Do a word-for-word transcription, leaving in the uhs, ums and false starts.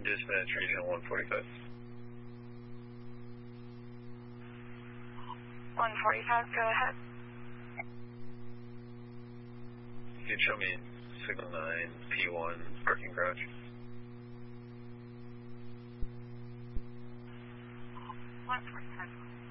Dispatch Regional one forty-five. one forty-five, go ahead. You can show me Signal nine, P one, parking garage. one forty-five.